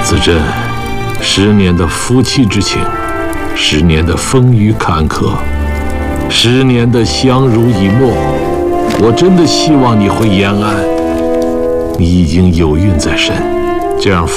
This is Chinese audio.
子珍，10年的夫妻之情，10年的风雨坎坷，10年的相濡以沫，我真的希望你会延安。你已经有孕在身，这样